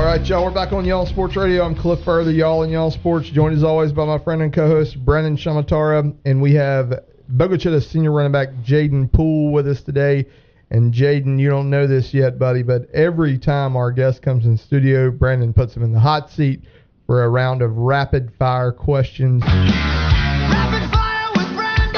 right, y'all, we're back on Y'all Sports Radio. I'm Cliff Further, Y'all and Y'all Sports, joined as always by my friend and co-host Brennan Shamatara, and we have Boca Chita senior running back Jaden Poole with us today. And Jaden, you don't know this yet, buddy, but every time our guest comes in studio, Brandon puts him in the hot seat for a round of rapid-fire questions. Rapid fire with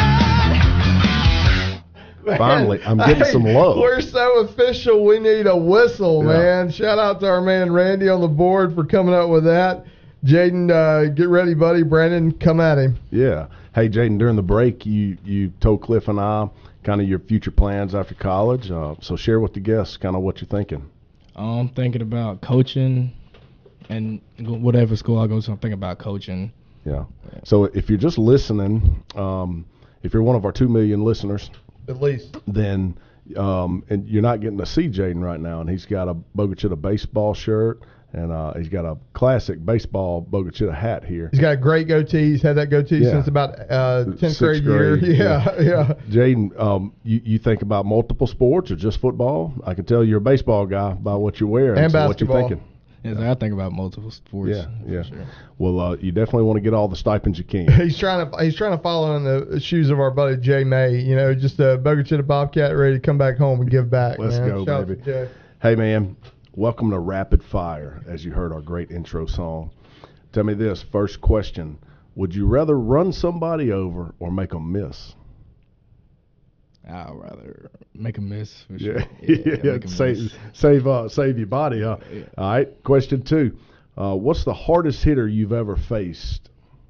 Brandon. Finally, I'm getting some love. We're so official, we need a whistle, man. Shout out to our man Randy on the board for coming up with that. Jaden, get ready, buddy. Brandon, come at him. Yeah. Hey, Jaden, during the break, you told Cliff and I kind of your future plans after college. So share with the guests kind of what you're thinking. I'm thinking about coaching, and whatever school I go to, I'm thinking about coaching. Yeah. So if you're just listening, if you're one of our 2 million listeners, At least. then and you're not getting to see Jaden right now, and he's got a Boca Chita baseball shirt, and he's got a classic baseball Boca Chita hat here. He's got a great goatee. He's had that goatee since about 10th grade year. Yeah. Jaden, you think about multiple sports or just football? I can tell you're a baseball guy by what you wear And so basketball. what you're thinking. Yes, I think about multiple sports. Yeah. Sure. Well, you definitely want to get all the stipends you can. He's trying to follow in the shoes of our buddy Jay May. You know, just a Boca Chita Bobcat ready to come back home and give back. Let's man. go, Shout out baby. to Jay. Hey, man, welcome to Rapid Fire, as you heard our great intro song. Tell me this, first question. Would you rather run somebody over or make them miss? I'd rather make a miss for sure. Yeah. Make a miss. Save your body, huh? Yeah. All right, question 2. What's the hardest hitter you've ever faced?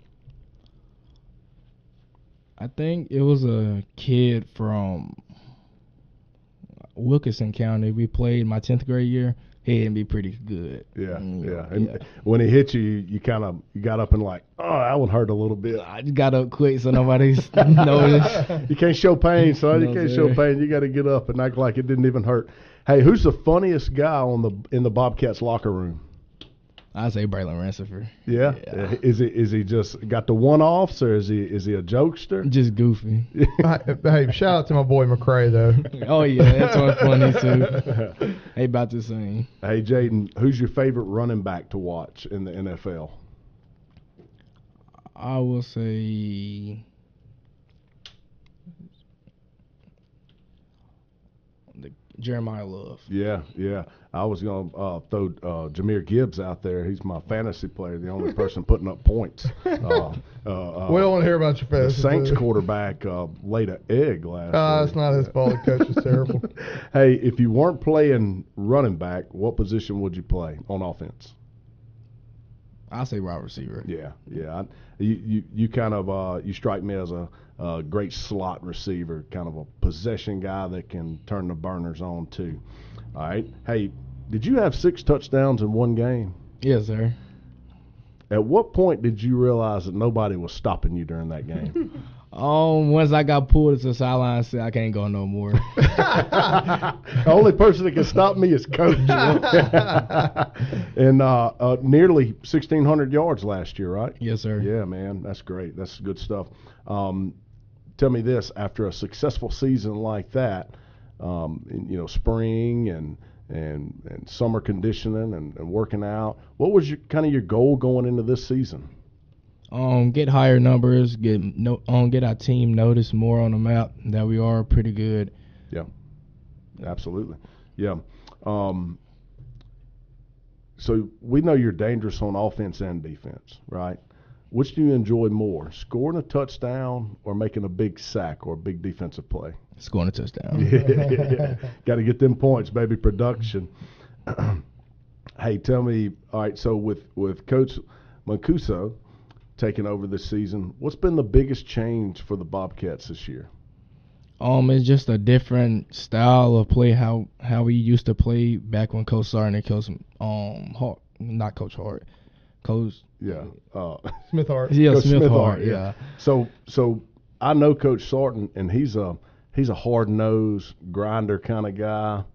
I think it was a kid from Wilkinson County. We played my 10th grade year. He didn't be pretty good. Yeah. And when he hit you, you got up and like, oh, that one hurt a little bit. I just got up quick so nobody's noticed. You can't show pain, son. No, You can't sir. show pain. You got to get up and act like it didn't even hurt. Hey, who's the funniest guy in the Bobcats locker room? I say Braylon Rancifer. Yeah. Is he just got the one-offs, or is he a jokester? Just goofy. Hey, shout out to my boy McCray though. Oh yeah, that's one funny too. They about the same. Hey, Jaden, who's your favorite running back to watch in the NFL? I will say Jeremiah Love. Yeah. I was going to throw Jahmyr Gibbs out there. He's my fantasy player, the only person putting up points. We don't want to hear about your The fantasy. Saints quarterback laid an egg last It's not his fault. The coach is terrible. Hey, if you weren't playing running back, what position would you play on offense? I say wide receiver. Yeah. You kind of you strike me as a great slot receiver, kind of a possession guy that can turn the burners on too. All right. Hey, did you have 6 touchdowns in one game? Yes, sir. At what point did you realize that nobody was stopping you during that game? Once I got pulled to the sideline, I said I can't go no more. The only person that can stop me is coach. And nearly 1,600 yards last year, right? Yes, sir. Yeah, man, that's great. That's good stuff. Tell me this: after a successful season like that, spring and summer conditioning and working out, what was your goal going into this season? Get higher numbers, get our team noticed more on the map that we are pretty good. Yeah, absolutely. Yeah. So we know you're dangerous on offense and defense, right? Which do you enjoy more, scoring a touchdown or making a big sack or a big defensive play? Scoring a touchdown. Yeah. Got to get them points, baby. Production. Hey, tell me, all right, so with Coach Mancuso taking over this season, what's been the biggest change for the Bobcats this year? It's just a different style of play, how we used to play back when Coach Sartin and Coach Hart, not Coach Hart, Coach Smith Hart. Yeah, Coach Smith Hart. Yeah. So I know Coach Sartin, and he's a hard-nosed grinder kind of guy.